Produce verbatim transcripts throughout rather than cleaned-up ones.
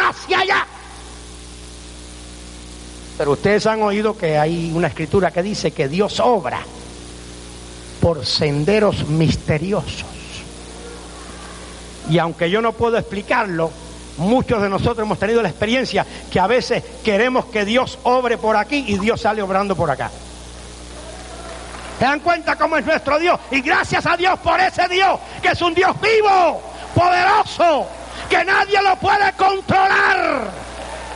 hacia allá. Pero ustedes han oído que hay una escritura que dice que Dios obra por senderos misteriosos. Y aunque yo no puedo explicarlo, muchos de nosotros hemos tenido la experiencia que a veces queremos que Dios obre por aquí y Dios sale obrando por acá. ¿Se dan cuenta cómo es nuestro Dios? Y gracias a Dios por ese Dios, que es un Dios vivo, poderoso, que nadie lo puede controlar.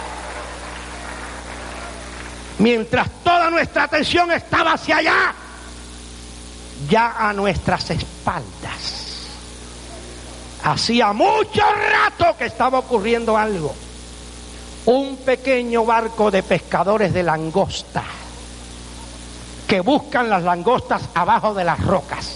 Mientras toda nuestra atención estaba hacia allá, ya a nuestras espaldas, hacía mucho rato que estaba ocurriendo algo. Un pequeño barco de pescadores de langosta, que buscan las langostas abajo de las rocas,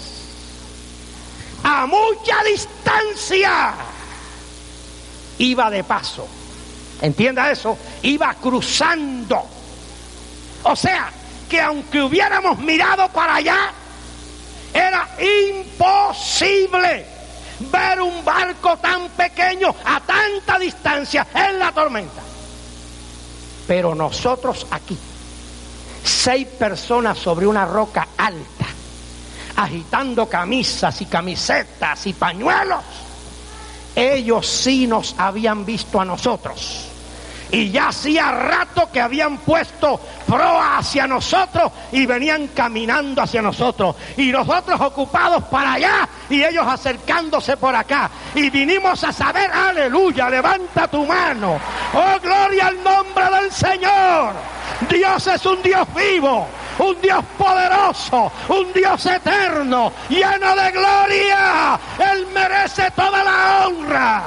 a mucha distancia, iba de paso. Entienda eso, iba cruzando. O sea, que aunque hubiéramos mirado para allá, era imposible ver un barco tan pequeño a tanta distancia en la tormenta. Pero nosotros aquí, seis personas sobre una roca alta, agitando camisas y camisetas y pañuelos, ellos sí nos habían visto a nosotros. Y ya hacía rato que habían puesto proa hacia nosotros y venían caminando hacia nosotros. Y nosotros ocupados para allá y ellos acercándose por acá. Y vinimos a saber, aleluya, levanta tu mano. Oh, gloria al nombre del Señor. Dios es un Dios vivo, un Dios poderoso, un Dios eterno, lleno de gloria. Él merece toda la honra.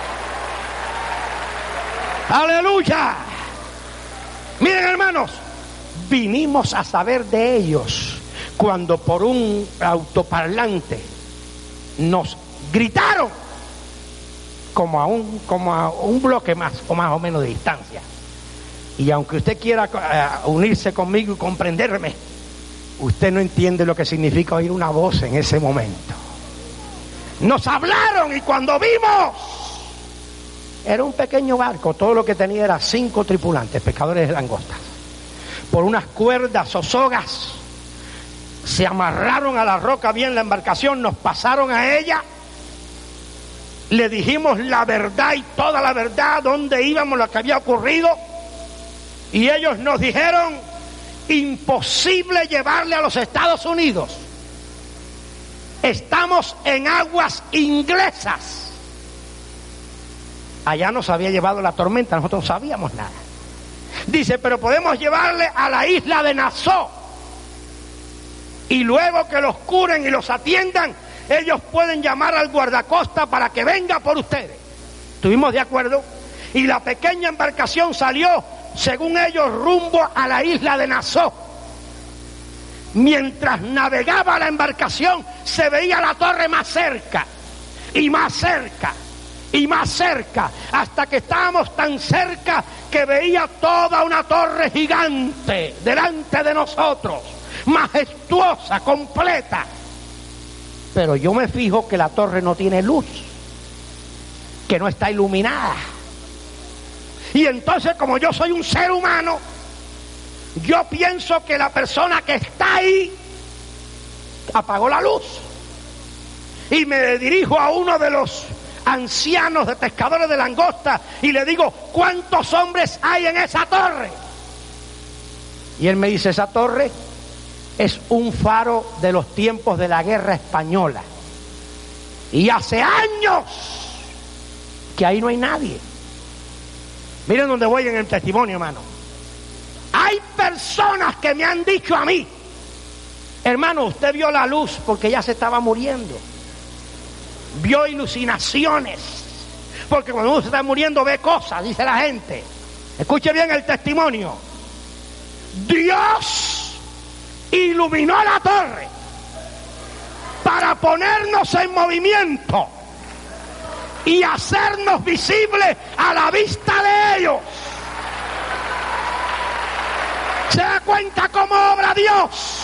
¡Aleluya! Miren, hermanos, vinimos a saber de ellos cuando por un autoparlante nos gritaron como a un, como a un bloque más o más o menos de distancia. Y aunque usted quiera uh, unirse conmigo y comprenderme, usted no entiende lo que significa oír una voz en ese momento. Nos hablaron y cuando vimos, era un pequeño barco, todo lo que tenía era cinco tripulantes, pescadores de langostas. Por unas cuerdas o sogas se amarraron a la roca bien la embarcación, nos pasaron a ella, le dijimos la verdad y toda la verdad, dónde íbamos, lo que había ocurrido, y ellos nos dijeron, imposible llevarle a los Estados Unidos. Estamos en aguas inglesas. Allá nos había llevado la tormenta, nosotros no sabíamos nada. Dice, pero podemos llevarle a la isla de Nassau. Y luego que los curen y los atiendan, ellos pueden llamar al guardacosta para que venga por ustedes. ¿Estuvimos de acuerdo? Y la pequeña embarcación salió, según ellos, rumbo a la isla de Nassau. Mientras navegaba la embarcación, se veía la torre más cerca, y más cerca, y más cerca, hasta que estábamos tan cerca que veía toda una torre gigante delante de nosotros, majestuosa, completa. Pero yo me fijo que la torre no tiene luz, que no está iluminada. Y entonces, como yo soy un ser humano, yo pienso que la persona que está ahí apagó la luz. Y me dirijo a uno de los ancianos de pescadores de langosta y le digo, ¿cuántos hombres hay en esa torre? Y él me dice, esa torre es un faro de los tiempos de la guerra española. Y hace años que ahí no hay nadie. Miren dónde voy en el testimonio, hermano. Hay personas que me han dicho a mí, hermano, usted vio la luz porque ya se estaba muriendo. Vio alucinaciones, porque cuando uno se está muriendo ve cosas, dice la gente. Escuche bien el testimonio. Dios iluminó la torre para ponernos en movimiento y hacernos visibles a la vista de ellos. ¿Se da cuenta cómo obra Dios?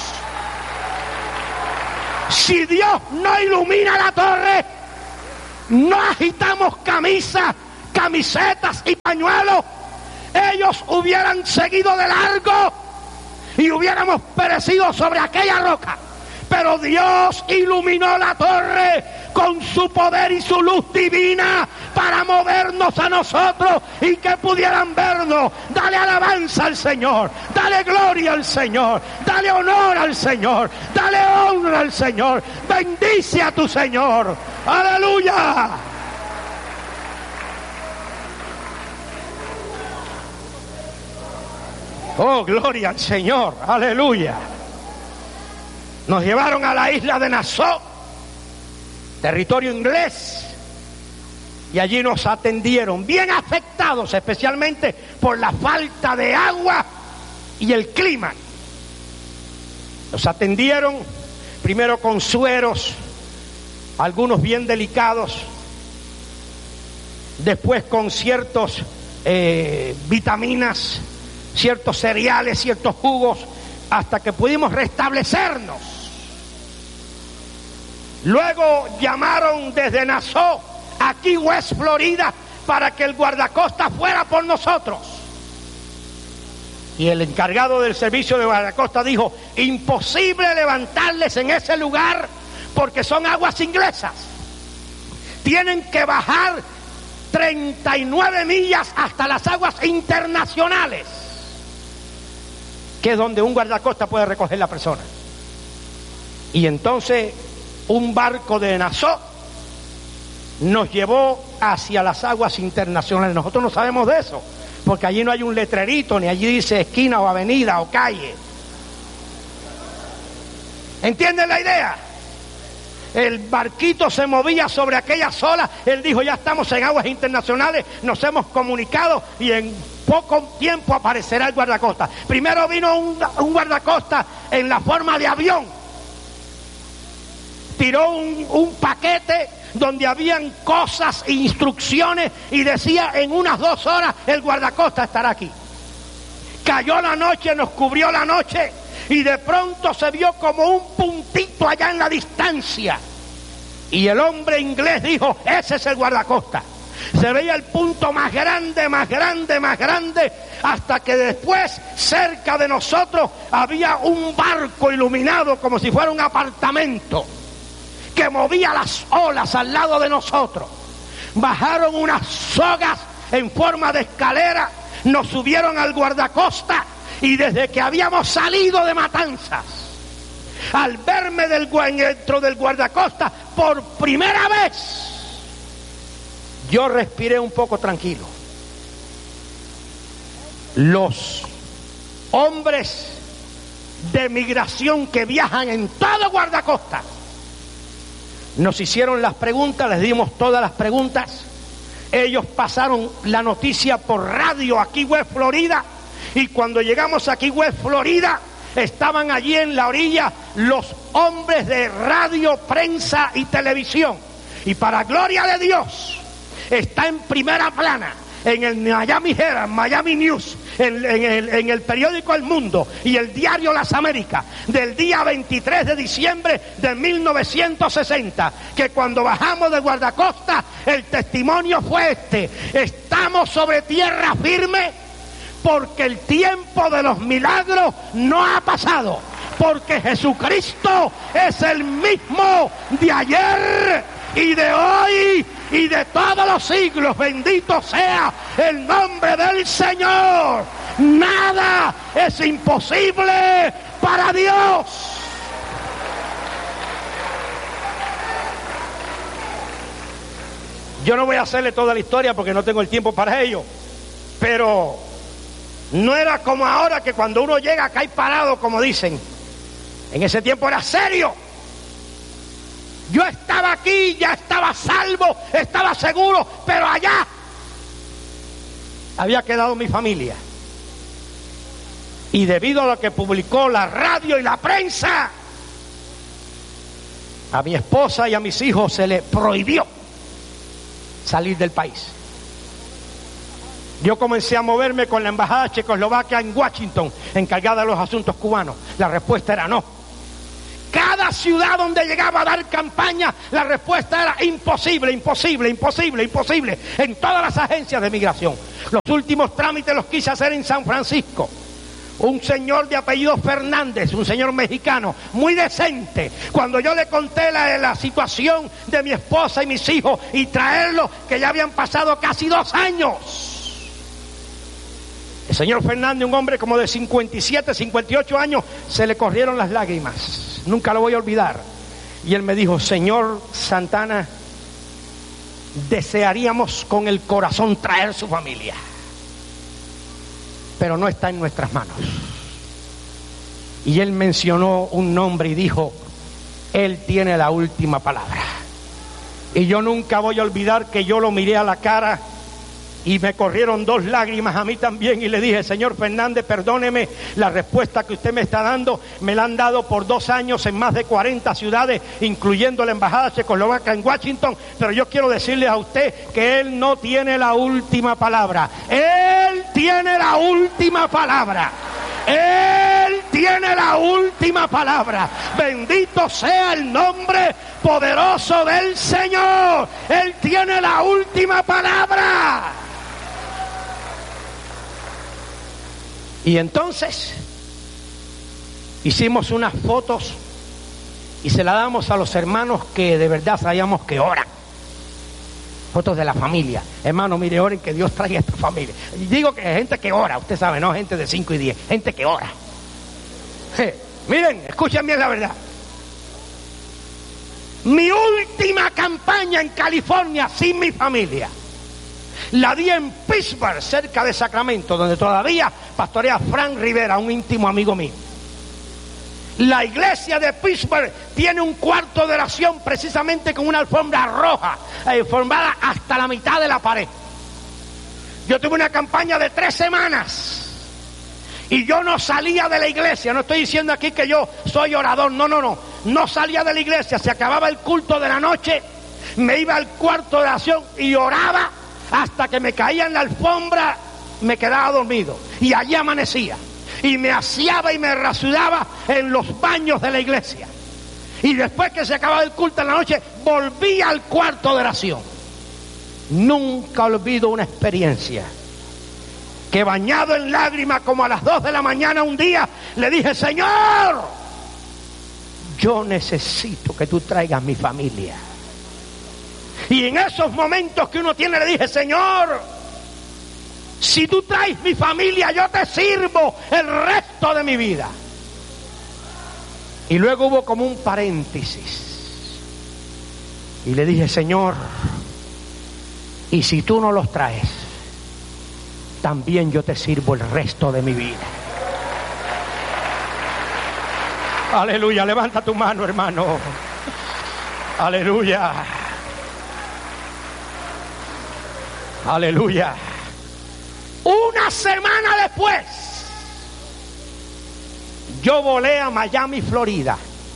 Si Dios no ilumina la torre, no agitamos camisas, camisetas y pañuelos, ellos hubieran seguido de largo y hubiéramos perecido sobre aquella roca. Pero Dios iluminó la torre con su poder y su luz divina para movernos a nosotros y que pudieran vernos. Dale alabanza al Señor, dale gloria al Señor, dale honor al Señor, dale honra al Señor. Bendice a tu Señor. ¡Aleluya! Oh, gloria al Señor. ¡Aleluya! Nos llevaron a la isla de Nassau, territorio inglés, y allí nos atendieron, bien afectados especialmente por la falta de agua y el clima. Nos atendieron primero con sueros, algunos bien delicados, después con ciertos eh, vitaminas, ciertos cereales, ciertos jugos, hasta que pudimos restablecernos. Luego llamaron desde Nassau a Key West, Florida, para que el guardacosta fuera por nosotros. Y el encargado del servicio de guardacosta dijo: imposible levantarles en ese lugar porque son aguas inglesas. Tienen que bajar treinta y nueve millas hasta las aguas internacionales, que es donde un guardacosta puede recoger la persona. Y entonces un barco de Nassau nos llevó hacia las aguas internacionales. Nosotros no sabemos de eso, porque allí no hay un letrerito, ni allí dice esquina o avenida o calle. ¿Entienden la idea? El barquito se movía sobre aquellas olas. Él dijo: ya estamos en aguas internacionales, nos hemos comunicado y en poco tiempo aparecerá el guardacosta. Primero vino un, un guardacosta en la forma de avión. Tiró un, un paquete donde habían cosas e instrucciones y decía: en unas dos horas el guardacosta estará aquí. Cayó la noche, nos cubrió la noche y de pronto se vio como un puntito allá en la distancia. Y el hombre inglés dijo: ese es el guardacosta. Se veía el punto más grande, más grande, más grande, hasta que después, cerca de nosotros, había un barco iluminado como si fuera un apartamento, que movía las olas al lado de nosotros. Bajaron unas sogas en forma de escalera, nos subieron al guardacosta, y desde que habíamos salido de Matanzas, al verme del, dentro del guardacosta por primera vez, yo respiré un poco tranquilo. Los hombres de migración que viajan en todo guardacosta nos hicieron las preguntas, les dimos todas las preguntas. Ellos pasaron la noticia por radio a Key West, Florida, y cuando llegamos a Key West, Florida, estaban allí en la orilla los hombres de radio, prensa y televisión. Y para gloria de Dios, está en primera plana en el Miami Herald, Miami News, en, en, el, en el periódico El Mundo y el diario Las Américas, del día veintitrés de diciembre de mil novecientos sesenta, que cuando bajamos de guardacosta, el testimonio fue este: estamos sobre tierra firme porque el tiempo de los milagros no ha pasado, porque Jesucristo es el mismo de ayer y de hoy y de todos los siglos. Bendito sea el nombre del Señor. Nada es imposible para Dios. Yo no voy a hacerle toda la historia porque no tengo el tiempo para ello, pero no era como ahora, que cuando uno llega acá hay parado, como dicen. En ese tiempo era serio. Yo estaba aquí, ya estaba salvo, estaba seguro, pero allá había quedado mi familia. Y debido a lo que publicó la radio y la prensa, a mi esposa y a mis hijos se les prohibió salir del país. Yo comencé a moverme con la embajada checoslovaca en Washington, encargada de los asuntos cubanos. La respuesta era no. Cada ciudad donde llegaba a dar campaña, la respuesta era imposible, imposible, imposible, imposible. En todas las agencias de migración. Los últimos trámites los quise hacer en San Francisco. Un señor de apellido Fernández, un señor mexicano, muy decente. Cuando yo le conté la, la situación de mi esposa y mis hijos y traerlos, que ya habían pasado casi dos años. El señor Fernández, un hombre como de cincuenta y siete, cincuenta y ocho años, se le corrieron las lágrimas. Nunca lo voy a olvidar. Y él me dijo: señor Santana, desearíamos con el corazón traer su familia, pero no está en nuestras manos. Y él mencionó un nombre y dijo: él tiene la última palabra. Y yo nunca voy a olvidar que yo lo miré a la cara y me corrieron dos lágrimas a mí también, y le dije: señor Fernández, perdóneme, la respuesta que usted me está dando me la han dado por dos años en más de cuarenta ciudades, incluyendo la embajada checoslovaca en Washington, pero yo quiero decirle a usted que él no tiene la última palabra. Él tiene la última palabra. Él tiene la última palabra. Bendito sea el nombre poderoso del Señor. Él tiene la última palabra. Y entonces hicimos unas fotos y se las damos a los hermanos que de verdad sabíamos que oran. Fotos de la familia. Hermano, mire, oren que Dios traiga esta familia. Y digo que es gente que ora, usted sabe, no gente de cinco y diez, gente que ora. Je, miren, escuchen bien la verdad. Mi última campaña en California sin mi familia la di en Pittsburgh, cerca de Sacramento, donde todavía pastorea Frank Rivera, un íntimo amigo mío. La iglesia de Pittsburgh tiene un cuarto de oración precisamente con una alfombra roja, eh, formada hasta la mitad de la pared. Yo tuve una campaña de tres semanas y yo no salía de la iglesia. No estoy diciendo aquí que yo soy orador, no, no, no. No salía de la iglesia, se acababa el culto de la noche, me iba al cuarto de oración y oraba hasta que me caía en la alfombra, me quedaba dormido y allí amanecía. Y me aseaba y me rasuraba en los baños de la iglesia. Y después que se acababa el culto en la noche, volvía al cuarto de oración. Nunca olvido una experiencia que, bañado en lágrimas, como a las dos de la mañana un día, le dije: Señor, yo necesito que tú traigas mi familia. Y en esos momentos que uno tiene, le dije: Señor, si tú traes mi familia, yo te sirvo el resto de mi vida. Y luego hubo como un paréntesis. Y le dije: Señor, y si tú no los traes, también yo te sirvo el resto de mi vida. Aleluya, levanta tu mano, hermano. Aleluya. Aleluya. Una semana después, yo volé a Miami, Florida,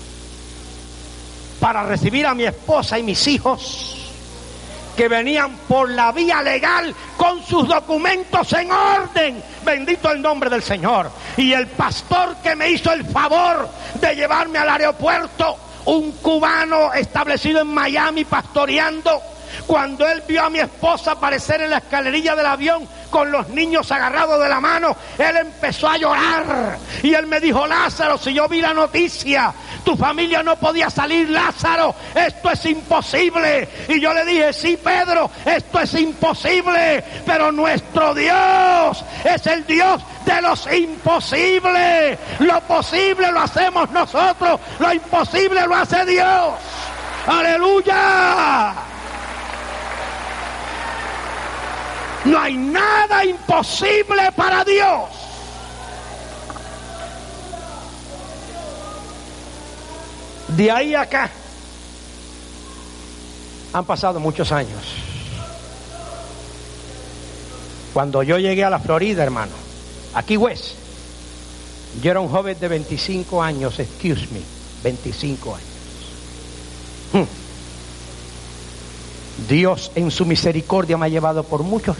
para recibir a mi esposa y mis hijos, que venían por la vía legal con sus documentos en orden. Bendito el nombre del Señor. Y el pastor que me hizo el favor de llevarme al aeropuerto, un cubano establecido en Miami pastoreando, cuando él vio a mi esposa aparecer en la escalerilla del avión con los niños agarrados de la mano, él empezó a llorar. Y él me dijo: Lázaro, si yo vi la noticia, tu familia no podía salir, Lázaro, esto es imposible. Y yo le dije: sí, Pedro, esto es imposible, pero nuestro Dios es el Dios de los imposibles. Lo posible lo hacemos nosotros, lo imposible lo hace Dios. ¡Aleluya! No hay nada imposible para Dios. De ahí a acá han pasado muchos años. Cuando yo llegué a la Florida, hermano, aquí West, yo era un joven de veinticinco años, excuse me, veinticinco años. Hmm. Dios en su misericordia me ha llevado por muchos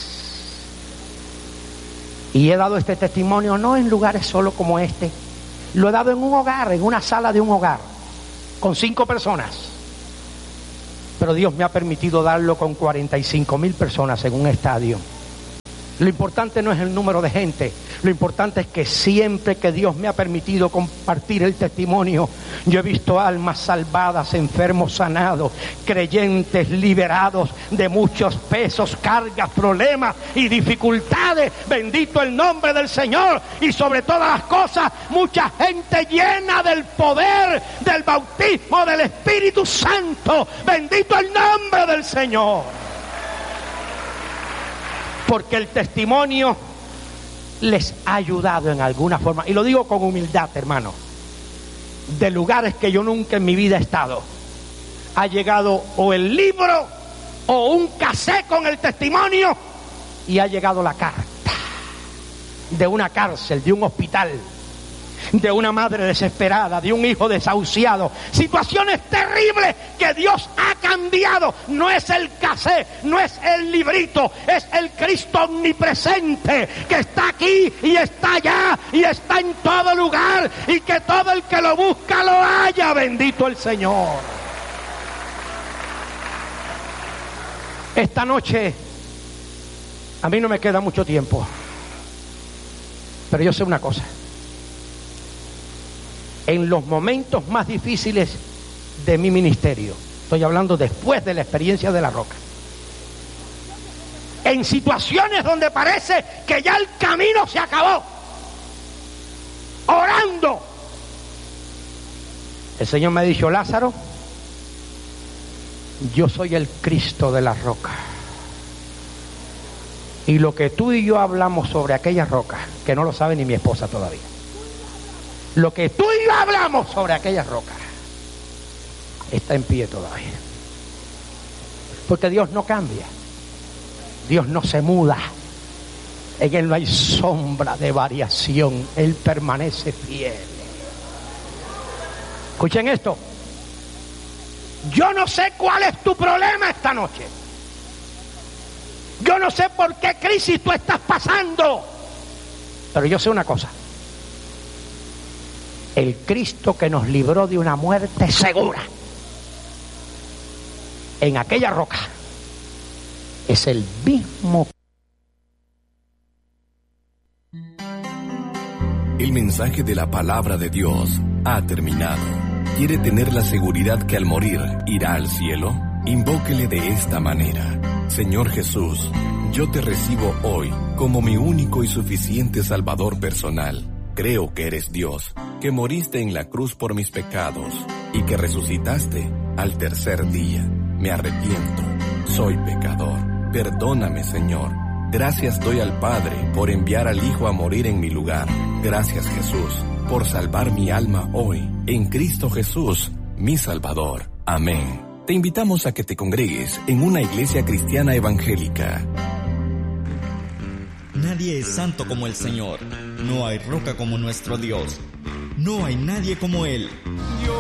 lugares. Y he dado este testimonio no en lugares solo como este, Lo he dado en un hogar, en una sala de un hogar, con cinco personas. Pero Dios me ha permitido darlo con cuarenta y cinco mil personas en un estadio. Lo importante no es el número de gente, lo importante es que siempre que Dios me ha permitido compartir el testimonio, yo he visto almas salvadas, enfermos sanados, creyentes liberados de muchos pesos, cargas, problemas y dificultades. Bendito el nombre del Señor. Y sobre todas las cosas, mucha gente llena del poder del bautismo del Espíritu Santo. Bendito el nombre del Señor. Porque el testimonio les ha ayudado en alguna forma. Y lo digo con humildad, hermano. De lugares que yo nunca en mi vida he estado, ha llegado o el libro o un cassette con el testimonio, y ha llegado la carta de una cárcel, de un hospital, de una madre desesperada, de un hijo desahuciado. Situaciones terribles que Dios ha cambiado. No es el cassette, no es el librito, es el Cristo omnipresente que está aquí y está allá y está en todo lugar, y que todo el que lo busca lo halla. Bendito el Señor. Esta noche a mí no me queda mucho tiempo, pero yo sé una cosa: en los momentos más difíciles de mi ministerio, estoy hablando después de la experiencia de La Roca, en situaciones donde parece que ya el camino se acabó, orando, el Señor me ha dicho: Lázaro, yo soy el Cristo de La Roca, y lo que tú y yo hablamos sobre aquella roca, que no lo sabe ni mi esposa todavía, lo que tú y yo hablamos sobre aquella roca está en pie todavía. Porque Dios no cambia, Dios no se muda, en Él no hay sombra de variación, Él permanece fiel. Escuchen esto: yo no sé cuál es tu problema esta noche, yo no sé por qué crisis tú estás pasando, pero yo sé una cosa: el Cristo que nos libró de una muerte segura en aquella roca es el mismo. El mensaje de la palabra de Dios ha terminado. ¿Quiere tener la seguridad que al morir irá al cielo? Invóquele de esta manera: Señor Jesús, yo te recibo hoy como mi único y suficiente Salvador personal. Creo que eres Dios, que moriste en la cruz por mis pecados y que resucitaste al tercer día. Me arrepiento, soy pecador. Perdóname, Señor. Gracias doy al Padre por enviar al Hijo a morir en mi lugar. Gracias, Jesús, por salvar mi alma hoy, en Cristo Jesús, mi Salvador. Amén. Te invitamos a que te congregues en una iglesia cristiana evangélica. Nadie es santo como el Señor. No hay roca como nuestro Dios. No hay nadie como Él.